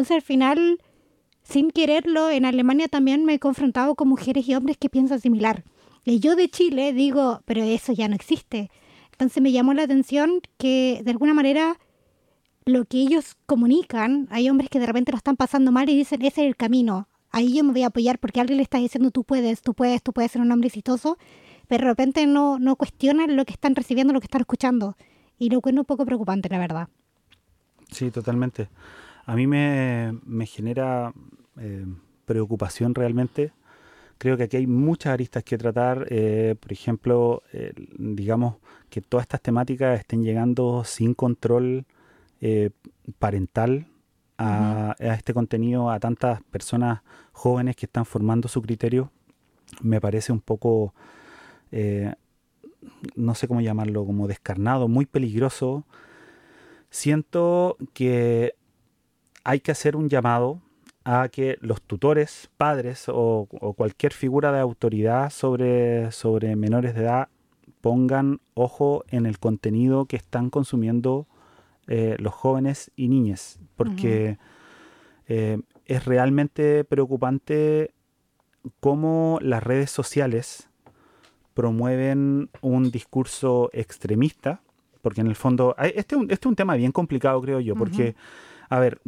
Entonces, al final, sin quererlo, en Alemania también me he confrontado con mujeres y hombres que piensan similar. Y yo de Chile digo, pero eso ya no existe. Entonces me llamó la atención que, de alguna manera, lo que ellos comunican, hay hombres que de repente lo están pasando mal y dicen, ese es el camino. Ahí yo me voy a apoyar porque alguien le está diciendo, tú puedes ser un hombre exitoso, pero de repente no cuestionan lo que están recibiendo, lo que están escuchando. Y lo cual es un poco preocupante, la verdad. Sí, totalmente. A mí me genera preocupación realmente. Creo que aquí hay muchas aristas que tratar. Por ejemplo, digamos que todas estas temáticas estén llegando sin control eh, parental a este contenido, a tantas personas jóvenes que están formando su criterio. Me parece un poco, eh, no sé cómo llamarlo, como descarnado, muy peligroso. Siento que hay que hacer un llamado a que los tutores, padres o cualquier figura de autoridad sobre menores de edad pongan ojo en el contenido que están consumiendo los jóvenes y niñas, porque es realmente preocupante cómo las redes sociales promueven un discurso extremista, porque en el fondo, este es un tema bien complicado, creo yo, porque, a ver,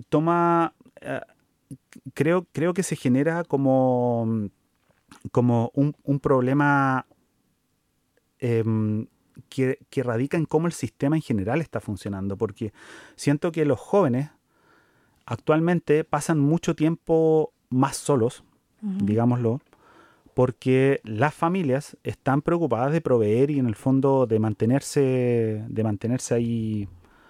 creo que se genera como un problema que radica en cómo el sistema en general está funcionando, porque siento que los jóvenes actualmente pasan mucho tiempo más solos, digámoslo, porque las familias están preocupadas de proveer y en el fondo de mantenerse ahí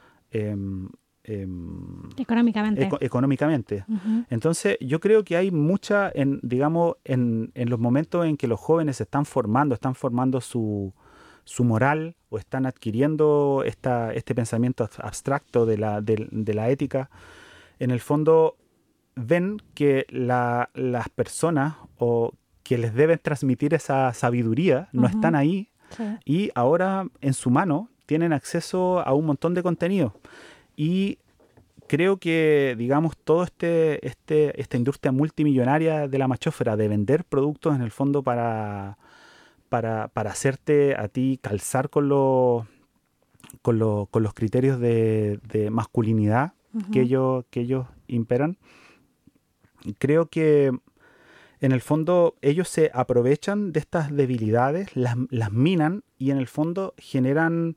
Económicamente. económicamente. Uh-huh. Entonces, yo creo que hay mucha, digamos, en los momentos en que los jóvenes se están formando su moral o están adquiriendo este pensamiento abstracto de la ética, en el fondo ven que las personas o que les deben transmitir esa sabiduría no están ahí y ahora en su mano tienen acceso a un montón de contenido. Y creo que, digamos, todo esta industria multimillonaria de la machósfera de vender productos en el fondo para hacerte a ti calzar con los criterios de masculinidad que ellos imperan, creo que en el fondo ellos se aprovechan de estas debilidades, las minan y en el fondo generan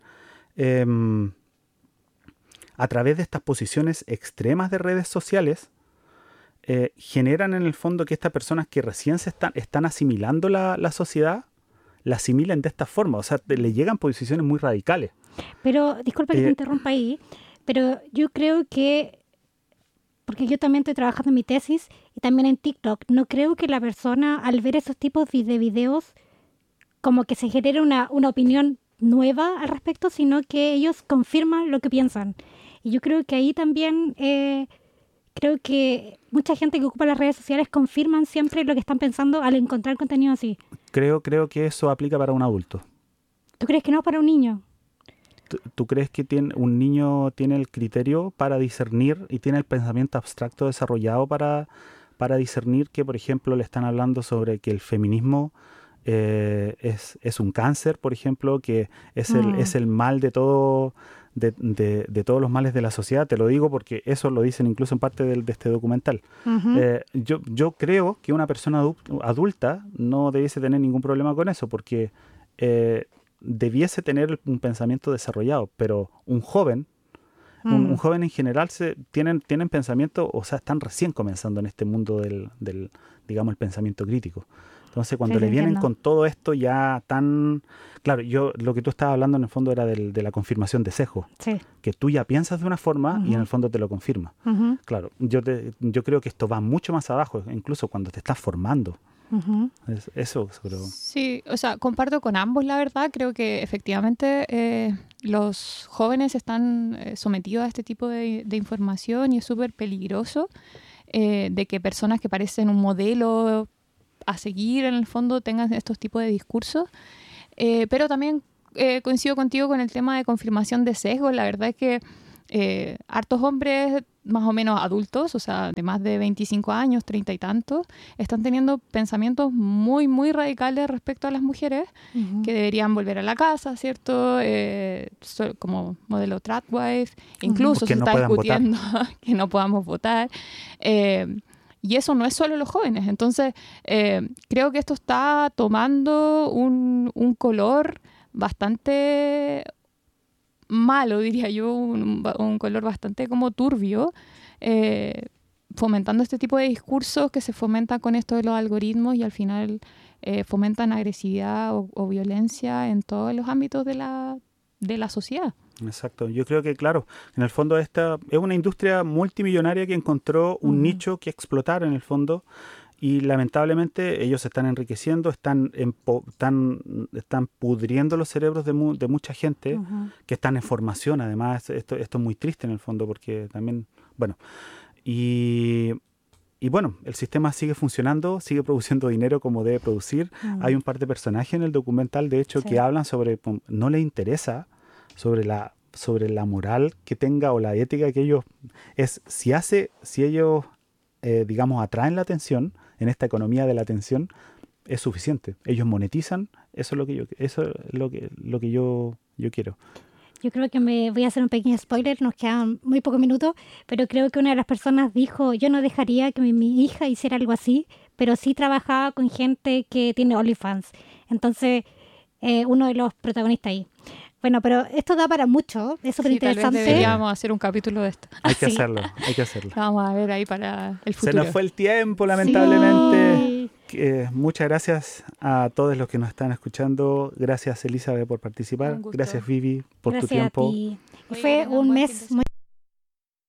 a través de estas posiciones extremas de redes sociales, generan en el fondo que estas personas que recién están asimilando la sociedad, la asimilen de esta forma. O sea, le llegan posiciones muy radicales. Pero, disculpa que te interrumpa ahí, pero yo creo que, porque yo también estoy trabajando en mi tesis y también en TikTok, no creo que la persona al ver esos tipos de videos como que se genere una opinión nueva al respecto, sino que ellos confirman lo que piensan. Y yo creo que ahí también, creo que mucha gente que ocupa las redes sociales confirman siempre lo que están pensando al encontrar contenido así. Creo que eso aplica para un adulto. ¿Tú crees que no para un niño? ¿Tú crees que un niño tiene el criterio para discernir y tiene el pensamiento abstracto desarrollado para discernir que, por ejemplo, le están hablando sobre que el feminismo es un cáncer, por ejemplo, que es el mal de todo, de todos los males de la sociedad? Te lo digo porque eso lo dicen incluso en parte de este documental. Yo creo que una persona adulta no debiese tener ningún problema con eso, porque debiese tener un pensamiento desarrollado, pero un joven, un joven en general tienen pensamiento, o sea, están recién comenzando en este mundo del digamos, el pensamiento crítico. Entonces, cuando le vienen con todo esto ya tan... Claro, lo que tú estabas hablando en el fondo era de la confirmación de sesgo. Sí. Que tú ya piensas de una forma y en el fondo te lo confirma. Claro, yo creo que esto va mucho más abajo, incluso cuando te estás formando. Eso, creo. Sí, o sea, comparto con ambos, la verdad. Creo que efectivamente los jóvenes están sometidos a este tipo de información y es súper peligroso de que personas que parecen un modelo a seguir en el fondo tengan estos tipos de discursos. Pero también coincido contigo con el tema de confirmación de sesgos. La verdad es que hartos hombres más o menos adultos, o sea, de más de 25 años, 30 y tantos, están teniendo pensamientos muy, muy radicales respecto a las mujeres, que deberían volver a la casa, ¿cierto? Como modelo tradwife, incluso se está discutiendo que no podamos votar. Y eso no es solo los jóvenes. Entonces, creo que esto está tomando un color bastante malo, diría yo, un color bastante como turbio, fomentando este tipo de discursos que se fomentan con esto de los algoritmos y al final fomentan agresividad o violencia en todos los ámbitos de la sociedad. Exacto. Yo creo que, claro, en el fondo esta es una industria multimillonaria que encontró un nicho que explotar en el fondo. Y lamentablemente ellos se están enriqueciendo, están pudriendo los cerebros de mucha gente que están en formación. Además, esto es muy triste en el fondo porque también, bueno, y bueno, el sistema sigue funcionando, sigue produciendo dinero como debe producir. Hay un par de personajes en el documental, de hecho, que hablan sobre, no les interesa, sobre la moral que tenga o la ética que ellos, si ellos, digamos, atraen la atención, en esta economía de la atención, es suficiente. Ellos monetizan, eso es lo que yo quiero. Yo creo que me voy a hacer un pequeño spoiler, nos quedan muy pocos minutos, pero creo que una de las personas dijo, yo no dejaría que mi hija hiciera algo así, pero sí trabajaba con gente que tiene OnlyFans. Entonces, uno de los protagonistas ahí. Bueno, pero esto da para mucho, es súper interesante. Tal vez deberíamos hacer un capítulo de esto. Hay que hacerlo. Vamos a ver ahí para el futuro. Se nos fue el tiempo, lamentablemente. Muchas gracias a todos los que nos están escuchando. Gracias, Elizabeth, por participar. Gracias, Vivi, por tu tiempo. Gracias a ti. Fue un mes muy